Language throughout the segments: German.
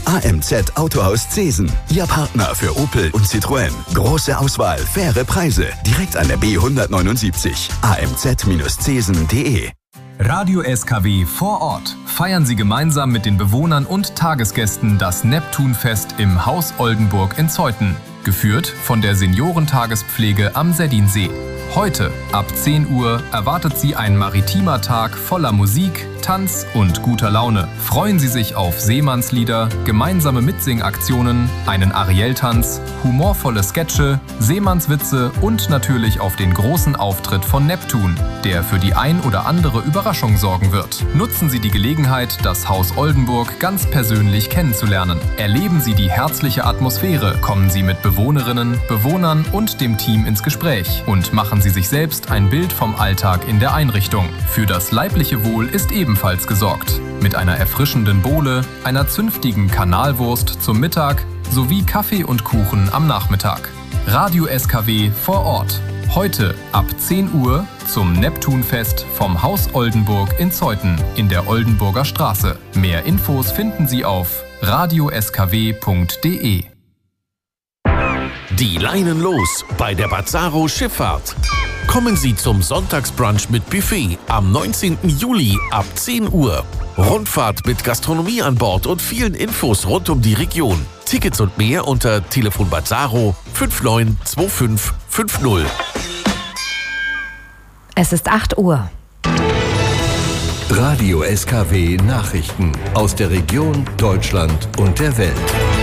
AMZ Autohaus Zesen. Ihr Partner für Opel und Citroën. Große Auswahl, faire Preise. Direkt an der B179. amz-zesen.de. Radio SKW vor Ort. Feiern Sie gemeinsam mit den Bewohnern und Tagesgästen das Neptunfest im Haus Oldenburg in Zeuthen. Geführt von der Seniorentagespflege am Seddinsee. Heute ab 10 Uhr erwartet Sie ein maritimer Tag voller Musik, Tanz und guter Laune. Freuen Sie sich auf Seemannslieder, gemeinsame Mitsingaktionen, einen Ariel-Tanz, humorvolle Sketche, Seemannswitze und natürlich auf den großen Auftritt von Neptun, der für die ein oder andere Überraschung sorgen wird. Nutzen Sie die Gelegenheit, das Haus Oldenburg ganz persönlich kennenzulernen. Erleben Sie die herzliche Atmosphäre, kommen Sie mit Bewohnerinnen, Bewohnern und dem Team ins Gespräch und machen Sie sich selbst ein Bild vom Alltag in der Einrichtung. Für das leibliche Wohl ist ebenfalls gesorgt. Mit einer erfrischenden Bowle, einer zünftigen Kanalwurst zum Mittag sowie Kaffee und Kuchen am Nachmittag. Radio SKW vor Ort. Heute ab 10 Uhr zum Neptunfest vom Haus Oldenburg in Zeuthen in der Oldenburger Straße. Mehr Infos finden Sie auf radioskw.de. Die Leinen los bei der Bazzaro Schifffahrt. Kommen Sie zum Sonntagsbrunch mit Buffet am 19. Juli ab 10 Uhr. Rundfahrt mit Gastronomie an Bord und vielen Infos rund um die Region. Tickets und mehr unter Telefon Bazzaro 592550. Es ist 8 Uhr. Radio SKW Nachrichten aus der Region, Deutschland und der Welt.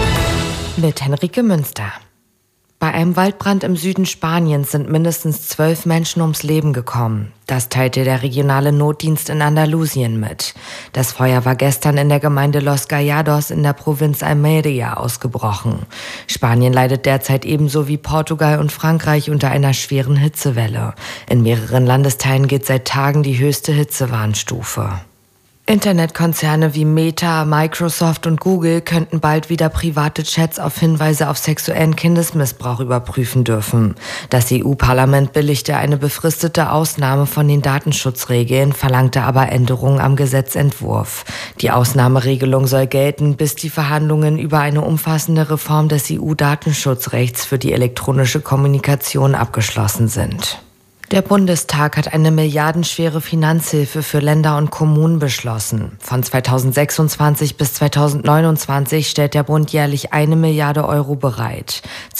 Mit Henrike Münster. Bei einem Waldbrand im Süden Spaniens sind mindestens 12 Menschen ums Leben gekommen. Das teilte der regionale Notdienst in Andalusien mit. Das Feuer war gestern in der Gemeinde Los Gallados in der Provinz Almería ausgebrochen. Spanien leidet derzeit ebenso wie Portugal und Frankreich unter einer schweren Hitzewelle. In mehreren Landesteilen gilt seit Tagen die höchste Hitzewarnstufe. Internetkonzerne wie Meta, Microsoft und Google könnten bald wieder private Chats auf Hinweise auf sexuellen Kindesmissbrauch überprüfen dürfen. Das EU-Parlament billigte eine befristete Ausnahme von den Datenschutzregeln, verlangte aber Änderungen am Gesetzentwurf. Die Ausnahmeregelung soll gelten, bis die Verhandlungen über eine umfassende Reform des EU-Datenschutzrechts für die elektronische Kommunikation abgeschlossen sind. Der Bundestag hat eine milliardenschwere Finanzhilfe für Länder und Kommunen beschlossen. Von 2026 bis 2029 stellt der Bund jährlich 1 Milliarde Euro bereit.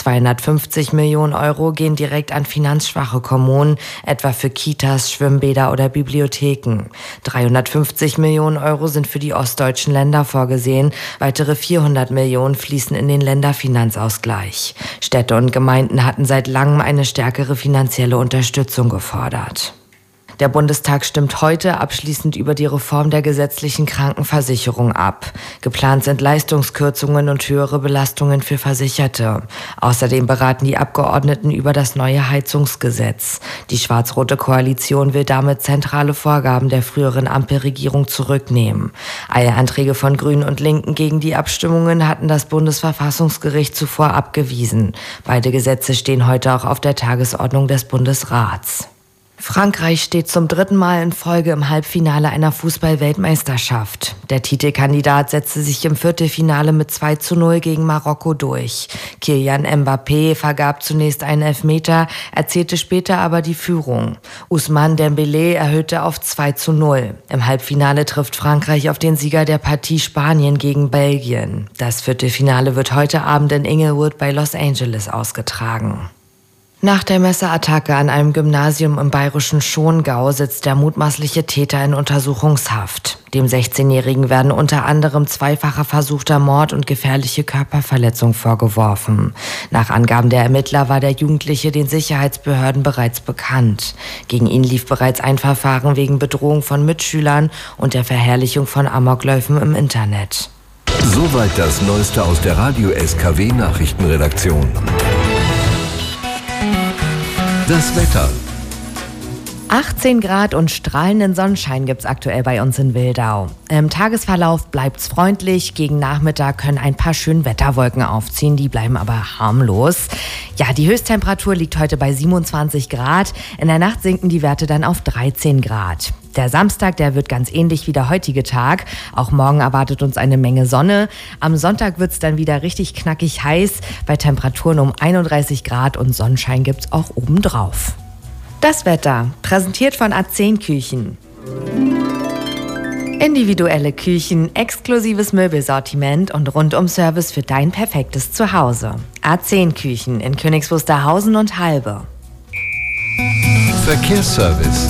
250 Millionen Euro gehen direkt an finanzschwache Kommunen, etwa für Kitas, Schwimmbäder oder Bibliotheken. 350 Millionen Euro sind für die ostdeutschen Länder vorgesehen. Weitere 400 Millionen fließen in den Länderfinanzausgleich. Städte und Gemeinden hatten seit langem eine stärkere finanzielle Unterstützung gefordert. Der Bundestag stimmt heute abschließend über die Reform der gesetzlichen Krankenversicherung ab. Geplant sind Leistungskürzungen und höhere Belastungen für Versicherte. Außerdem beraten die Abgeordneten über das neue Heizungsgesetz. Die schwarz-rote Koalition will damit zentrale Vorgaben der früheren Ampelregierung zurücknehmen. Eilanträge von Grünen und Linken gegen die Abstimmungen hatten das Bundesverfassungsgericht zuvor abgewiesen. Beide Gesetze stehen heute auch auf der Tagesordnung des Bundesrats. Frankreich steht zum 3. Mal in Folge im Halbfinale einer Fußball-Weltmeisterschaft. Der Titelkandidat setzte sich im Viertelfinale mit 2:0 gegen Marokko durch. Kylian Mbappé vergab zunächst einen Elfmeter, erzielte später aber die Führung. Ousmane Dembélé erhöhte auf 2:0. Im Halbfinale trifft Frankreich auf den Sieger der Partie Spanien gegen Belgien. Das Viertelfinale wird heute Abend in Inglewood bei Los Angeles ausgetragen. Nach der Messerattacke an einem Gymnasium im bayerischen Schongau sitzt der mutmaßliche Täter in Untersuchungshaft. Dem 16-Jährigen werden unter anderem zweifacher versuchter Mord und gefährliche Körperverletzung vorgeworfen. Nach Angaben der Ermittler war der Jugendliche den Sicherheitsbehörden bereits bekannt. Gegen ihn lief bereits ein Verfahren wegen Bedrohung von Mitschülern und der Verherrlichung von Amokläufen im Internet. Soweit das Neueste aus der Radio SKW Nachrichtenredaktion. Das Wetter. 18 Grad und strahlenden Sonnenschein gibt's aktuell bei uns in Wildau. Im Tagesverlauf bleibt's freundlich. Gegen Nachmittag können ein paar Schönwetterwolken aufziehen, die bleiben aber harmlos. Ja, die Höchsttemperatur liegt heute bei 27 Grad. In der Nacht sinken die Werte dann auf 13 Grad. Der Samstag, der wird ganz ähnlich wie der heutige Tag. Auch morgen erwartet uns eine Menge Sonne. Am Sonntag wird es dann wieder richtig knackig heiß, bei Temperaturen um 31 Grad und Sonnenschein gibt es auch obendrauf. Das Wetter, präsentiert von A10 Küchen. Individuelle Küchen, exklusives Möbelsortiment und Rundum-Service für dein perfektes Zuhause. A10 Küchen in Königs Wusterhausen und Halbe. Verkehrsservice.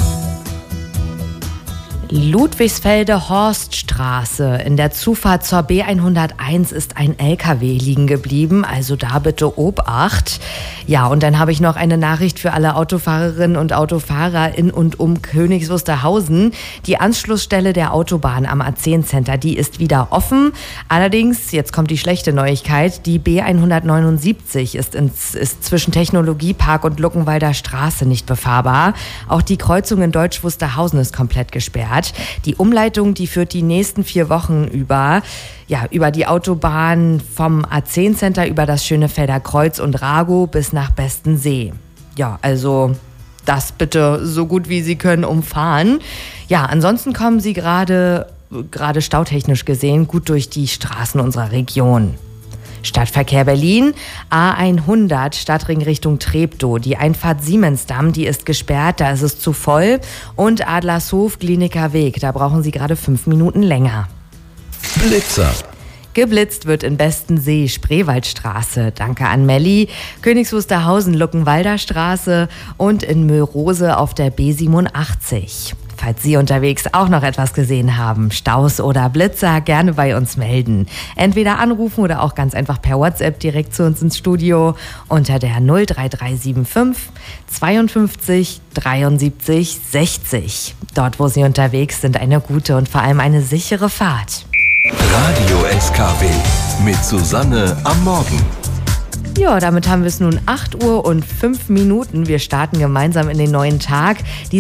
Ludwigsfelde Horststraße. In der Zufahrt zur B101 ist ein LKW liegen geblieben, also da bitte Obacht. Ja, und dann habe ich noch eine Nachricht für alle Autofahrerinnen und Autofahrer in und um Königs Wusterhausen. Die Anschlussstelle der Autobahn am A10 Center, die ist wieder offen. Allerdings, jetzt kommt die schlechte Neuigkeit, die B179 ist zwischen Technologiepark und Luckenwalder Straße nicht befahrbar. Auch die Kreuzung in Deutsch Wusterhausen ist komplett gesperrt. Die Umleitung, die führt die nächsten 4 Wochen über die Autobahn vom A10 Center über das Schönefelder Kreuz und Rago bis nach Bestensee. Ja, also das bitte so gut wie Sie können umfahren. Ja, ansonsten kommen Sie gerade stautechnisch gesehen gut durch die Straßen unserer Region. Stadtverkehr Berlin, A100, Stadtring Richtung Treptow. Die Einfahrt Siemensdamm, die ist gesperrt, da ist es zu voll. Und Adlershof, Kliniker Weg, da brauchen Sie gerade 5 Minuten länger. Blitzer. Geblitzt wird in Bestensee, Spreewaldstraße. Danke an Melli. Königs Wusterhausen, Luckenwalder Straße und in Möhrose auf der B87. Falls Sie unterwegs auch noch etwas gesehen haben, Staus oder Blitzer, gerne bei uns melden. Entweder anrufen oder auch ganz einfach per WhatsApp direkt zu uns ins Studio unter der 03375 52 73 60. Dort, wo Sie unterwegs sind, eine gute und vor allem eine sichere Fahrt. Radio SKW mit Susanne am Morgen. Ja, damit haben wir es nun 8 Uhr und 5 Minuten. Wir starten gemeinsam in den neuen Tag.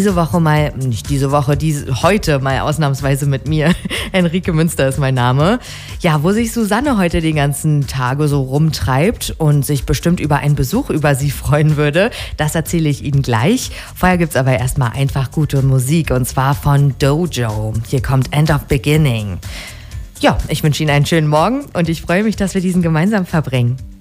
Heute mal ausnahmsweise mit mir. Henrike Münster ist mein Name. Ja, wo sich Susanne heute den ganzen Tag so rumtreibt und sich bestimmt über einen Besuch über sie freuen würde, das erzähle ich Ihnen gleich. Vorher gibt's aber erstmal einfach gute Musik und zwar von Dojo. Hier kommt End of Beginning. Ja, ich wünsche Ihnen einen schönen Morgen und ich freue mich, dass wir diesen gemeinsam verbringen.